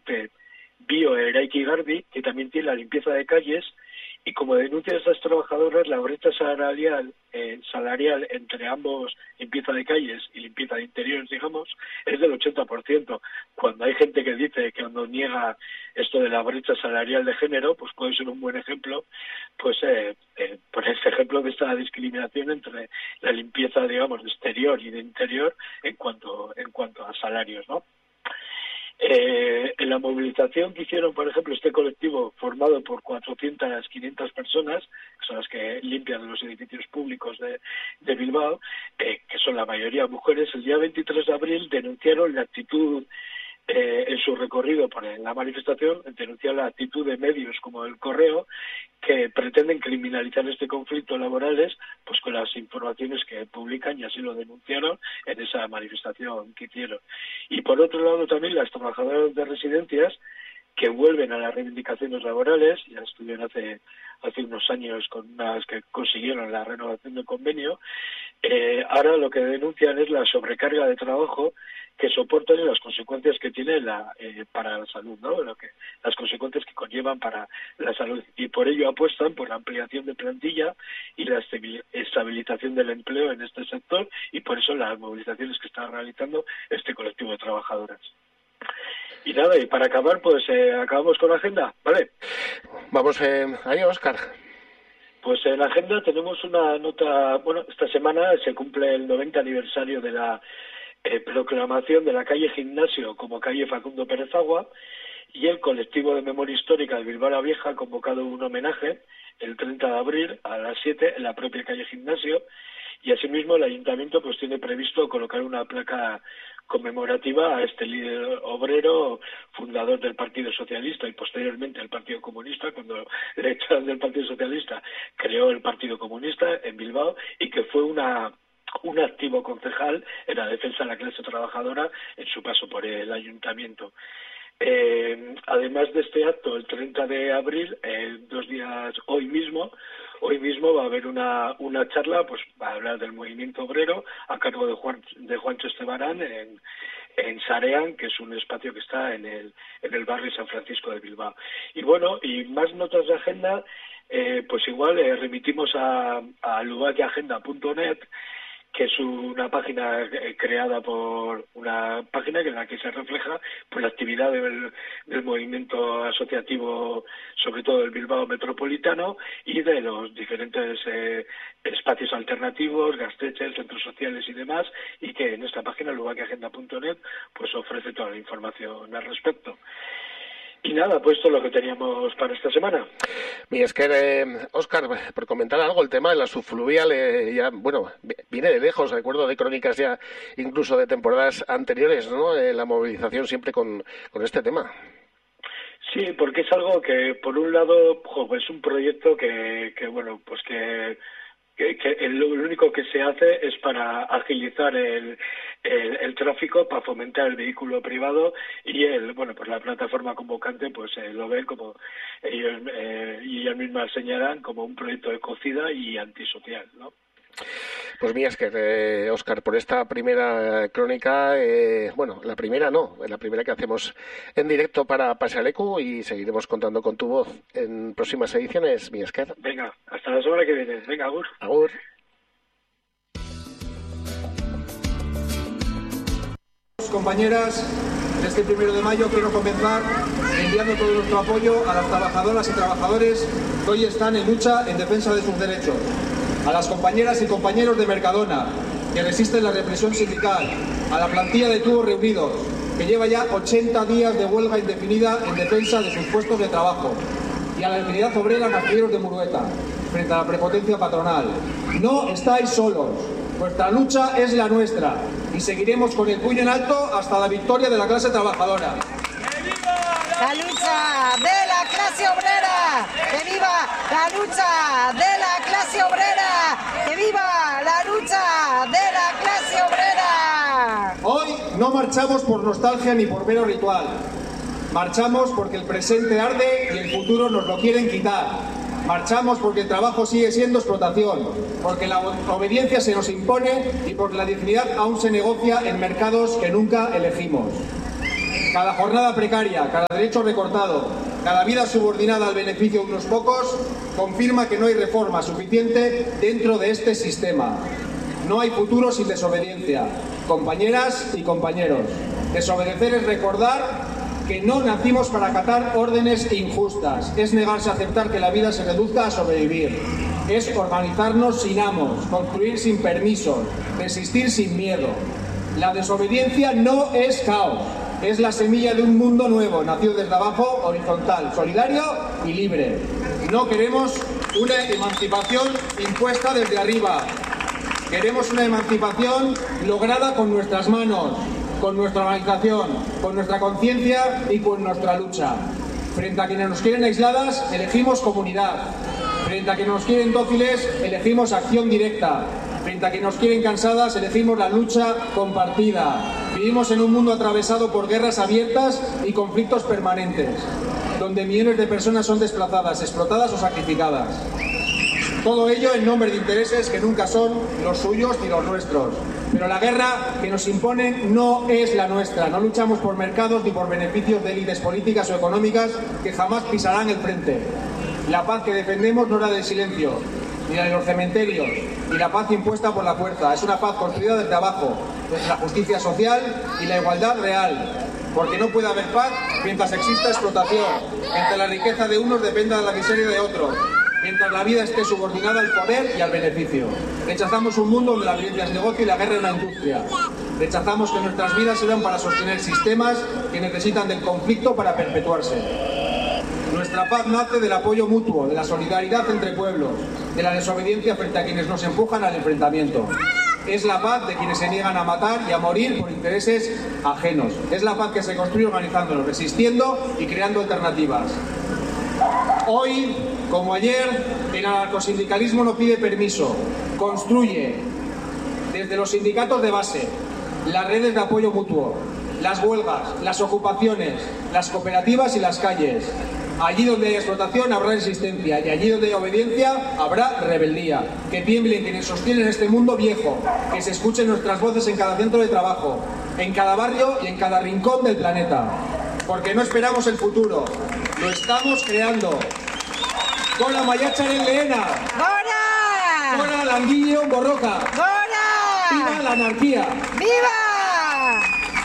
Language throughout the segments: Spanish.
Elkartepe Bio Eraiki Garbi, que también tiene la limpieza de calles, y como denuncian estas trabajadoras, la brecha salarial entre ambos, limpieza de calles y limpieza de interiores, digamos, es del 80%. Cuando hay gente que dice que cuando niega esto de la brecha salarial de género, pues puede ser un buen ejemplo, pues por ese ejemplo de esta discriminación entre la limpieza, digamos, de exterior y de interior en cuanto a salarios, ¿no? En la movilización que hicieron, por ejemplo, este colectivo formado por 400, 500 personas, que son las que limpian los edificios públicos de Bilbao, que son la mayoría mujeres, el día 23 de abril denunciaron la actitud, en su recorrido por la manifestación, denunciaron la actitud de medios como El Correo, que pretenden criminalizar este conflicto laborales pues con las informaciones que publican, y así lo denunciaron en esa manifestación que hicieron. Y por otro lado también las trabajadoras de residencias, que vuelven a las reivindicaciones laborales, ya estuvieron hace unos años con unas que consiguieron la renovación del convenio, ahora lo que denuncian es la sobrecarga de trabajo que soportan y las consecuencias que tiene para la salud, ¿no? Las consecuencias que conllevan para la salud, y por ello apuestan por la ampliación de plantilla y la estabilización del empleo en este sector, y por eso las movilizaciones que está realizando este colectivo de trabajadoras. Y nada, y para acabar, pues acabamos con la agenda, ¿vale? Vamos ahí, Óscar. Pues en la agenda tenemos una nota, bueno, esta semana se cumple el 90 aniversario de la proclamación de la calle Gimnasio como calle Facundo Pérez Agua, y el colectivo de memoria histórica de Bilbao la Vieja ha convocado un homenaje el 30 de abril a las 7 en la propia calle Gimnasio, y asimismo el ayuntamiento pues tiene previsto colocar una placa conmemorativa a este líder obrero, fundador del Partido Socialista y posteriormente del Partido Comunista. Cuando le echaron del Partido Socialista, creó el Partido Comunista en Bilbao, y que fue un activo concejal en la defensa de la clase trabajadora en su paso por el ayuntamiento. Además de este acto, el 30 de abril, 2 días, hoy mismo va a haber una charla, pues va a hablar del movimiento obrero a cargo de Juancho Estebarán en Sarean, que es un espacio que está en el barrio San Francisco de Bilbao. Y bueno, y más notas de agenda, pues igual remitimos a lubakiagenda.net, que es una página creada por una página en la que se refleja pues la actividad del movimiento asociativo, sobre todo del Bilbao metropolitano, y de los diferentes espacios alternativos, gasteches, centros sociales y demás, y que en esta página, lubakiagenda.net, pues ofrece toda la información al respecto. Y nada, pues esto es lo que teníamos para esta semana. Y es que, Óscar, por comentar algo, el tema de la subfluvial ya, bueno, viene de lejos, recuerdo de crónicas ya incluso de temporadas anteriores, ¿no? La movilización siempre con este tema. Sí, porque es algo que, por un lado, es un proyecto que bueno, pues que lo único que se hace es para agilizar el tráfico, para fomentar el vehículo privado, y pues la plataforma convocante pues lo ve como ellos mismas señalan como un proyecto ecocida y antisocial, ¿no? Pues mira, es que Óscar, por esta primera crónica, la primera que hacemos en directo para Pasealecu, y seguiremos contando con tu voz en próximas ediciones, mi Esker. Venga, hasta la semana que viene. Venga, agur. Agur. Compañeras, este 1 de mayo quiero comenzar enviando todo nuestro apoyo a las trabajadoras y trabajadores que hoy están en lucha en defensa de sus derechos. A las compañeras y compañeros de Mercadona, que resisten la represión sindical, a la plantilla de Tubos Reunidos, que lleva ya 80 días de huelga indefinida en defensa de sus puestos de trabajo, y a la Unidad Obrera Astilleros de Murueta, frente a la prepotencia patronal. No estáis solos, vuestra lucha es la nuestra, y seguiremos con el puño en alto hasta la victoria de la clase trabajadora. La lucha de la clase obrera, que viva la lucha de la clase obrera, que viva la lucha de la clase obrera. Hoy no marchamos por nostalgia ni por mero ritual, marchamos porque el presente arde y el futuro nos lo quieren quitar. Marchamos porque el trabajo sigue siendo explotación, porque la obediencia se nos impone y porque la dignidad aún se negocia en mercados que nunca elegimos. Cada jornada precaria, cada derecho recortado, cada vida subordinada al beneficio de unos pocos, confirma que no hay reforma suficiente dentro de este sistema. No hay futuro sin desobediencia. Compañeras y compañeros, desobedecer es recordar que no nacimos para acatar órdenes injustas. Es negarse a aceptar que la vida se reduzca a sobrevivir. Es organizarnos sin amos, construir sin permisos, resistir sin miedo. La desobediencia no es caos. Es la semilla de un mundo nuevo, nacido desde abajo, horizontal, solidario y libre. No queremos una emancipación impuesta desde arriba. Queremos una emancipación lograda con nuestras manos, con nuestra organización, con nuestra conciencia y con nuestra lucha. Frente a quienes nos quieren aisladas, elegimos comunidad. Frente a quienes nos quieren dóciles, elegimos acción directa. Frente a quienes nos quieren cansadas, elegimos la lucha compartida. Vivimos en un mundo atravesado por guerras abiertas y conflictos permanentes, donde millones de personas son desplazadas, explotadas o sacrificadas. Todo ello en nombre de intereses que nunca son los suyos ni los nuestros. Pero la guerra que nos imponen no es la nuestra. No luchamos por mercados ni por beneficios de élites políticas o económicas que jamás pisarán el frente. La paz que defendemos no es la del silencio, ni la de los cementerios, ni la paz impuesta por la fuerza. Es una paz construida desde abajo, desde la justicia social y la igualdad real. Porque no puede haber paz mientras exista explotación, mientras la riqueza de unos dependa de la miseria de otros, mientras la vida esté subordinada al poder y al beneficio. Rechazamos un mundo donde la violencia es negocio y la guerra es una industria. Rechazamos que nuestras vidas sirvan para sostener sistemas que necesitan del conflicto para perpetuarse. Nuestra paz nace del apoyo mutuo, de la solidaridad entre pueblos, de la desobediencia frente a quienes nos empujan al enfrentamiento. Es la paz de quienes se niegan a matar y a morir por intereses ajenos. Es la paz que se construye organizándonos, resistiendo y creando alternativas. Hoy, como ayer, el anarcosindicalismo no pide permiso, construye desde los sindicatos de base, las redes de apoyo mutuo, las huelgas, las ocupaciones, las cooperativas y las calles. Allí donde hay explotación habrá resistencia y allí donde hay obediencia habrá rebeldía. Que tiemblen quienes sostienen este mundo viejo, que se escuchen nuestras voces en cada centro de trabajo, en cada barrio y en cada rincón del planeta. Porque no esperamos el futuro, lo estamos creando. Con la Mayacharen Lehena. ¡Gora! ¡Gora Languillo Borroka! ¡Gora! ¡Viva la anarquía! ¡Viva!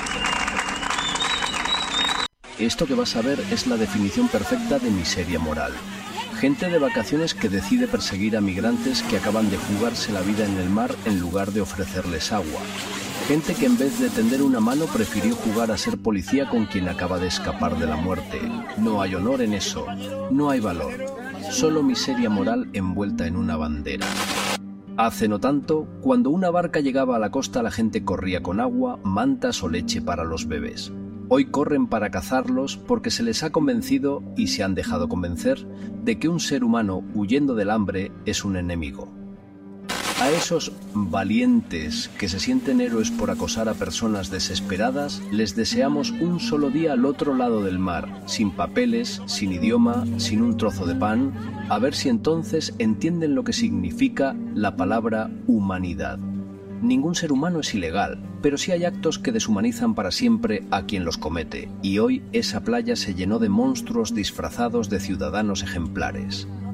Esto que vas a ver es la definición perfecta de miseria moral. Gente de vacaciones que decide perseguir a migrantes que acaban de jugarse la vida en el mar en lugar de ofrecerles agua. Gente que en vez de tender una mano prefirió jugar a ser policía con quien acaba de escapar de la muerte. No hay honor en eso, no hay valor. Solo miseria moral envuelta en una bandera. Hace no tanto, cuando una barca llegaba a la costa, la gente corría con agua, mantas o leche para los bebés. Hoy corren para cazarlos porque se les ha convencido, y se han dejado convencer, de que un ser humano huyendo del hambre es un enemigo. A esos valientes que se sienten héroes por acosar a personas desesperadas, les deseamos un solo día al otro lado del mar, sin papeles, sin idioma, sin un trozo de pan, a ver si entonces entienden lo que significa la palabra humanidad. Ningún ser humano es ilegal, pero sí hay actos que deshumanizan para siempre a quien los comete, y hoy esa playa se llenó de monstruos disfrazados de ciudadanos ejemplares.